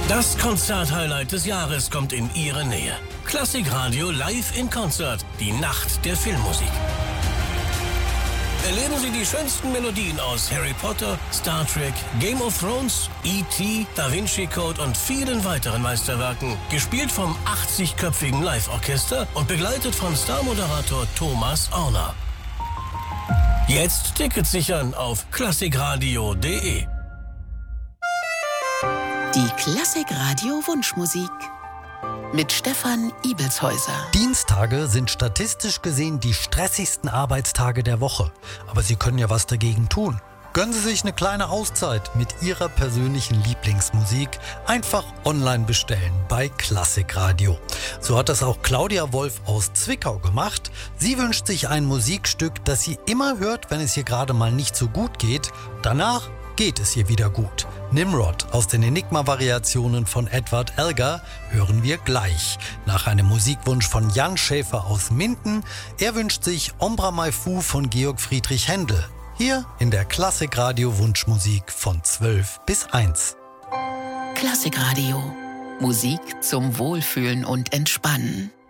Das Konzert-Highlight des Jahres kommt in Ihre Nähe. Klassikradio live in Konzert. Die Nacht der Filmmusik. Erleben Sie die schönsten Melodien aus Harry Potter, Star Trek, Game of Thrones, E.T., Da Vinci Code und vielen weiteren Meisterwerken. Gespielt vom 80-köpfigen Live-Orchester und begleitet von Starmoderator Thomas Orner. Jetzt Tickets sichern auf klassikradio.de. Die Klassikradio Wunschmusik mit Stefan Ibelshäuser. Dienstage sind statistisch gesehen die stressigsten Arbeitstage der Woche. Aber Sie können ja was dagegen tun. Gönnen Sie sich eine kleine Auszeit mit Ihrer persönlichen Lieblingsmusik. Einfach online bestellen bei Klassikradio. So hat das auch Claudia Wolf aus Zwickau gemacht. Sie wünscht sich ein Musikstück, das sie immer hört, wenn es ihr gerade mal nicht so gut geht. Danach geht es ihr wieder gut. Nimrod aus den Enigma-Variationen von Edward Elgar hören wir gleich. Nach einem Musikwunsch von Jan Schäfer aus Minden. Er wünscht sich Ombra Mai Fu von Georg Friedrich Händel. Hier in der Klassikradio Wunschmusik von 12 bis 1. Klassikradio. Musik zum Wohlfühlen und Entspannen.